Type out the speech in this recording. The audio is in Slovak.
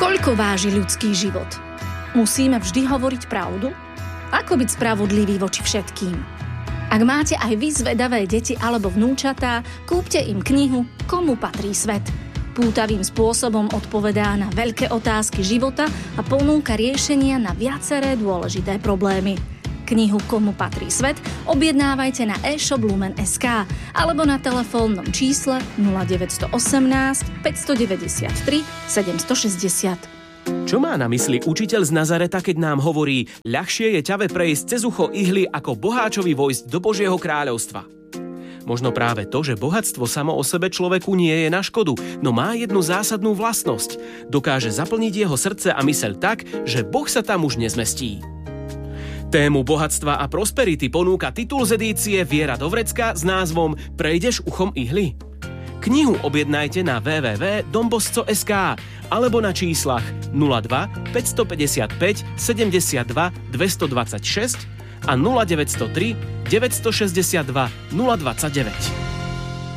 Koľko váži ľudský život? Musíme vždy hovoriť pravdu? Ako byť spravodlivý voči všetkým? Ak máte aj vy zvedavé deti alebo vnúčatá, kúpte im knihu Komu patrí svet. Pútavým spôsobom odpovedá na veľké otázky života a ponúka riešenia na viaceré dôležité problémy. Knihu Komu patrí svet objednávajte na e-shop Lumen.sk alebo na telefónnom čísle 0918 593 760. Čo má na mysli učiteľ z Nazareta, keď nám hovorí: ľahšie je ťave prejsť cez ucho ihly, ako boháčovi vojsť do Božieho kráľovstva? Možno práve to, že bohatstvo samo o sebe človeku nie je na škodu, no má jednu zásadnú vlastnosť. Dokáže zaplniť jeho srdce a myseľ tak, že Boh sa tam už nezmestí. Tému bohatstva a prosperity ponúka titul z edície Viera do vrecka s názvom Prejdeš uchom ihly? Knihu objednajte na www.dombosco.sk alebo na číslach 02 555 72 226 a 0903 962 029.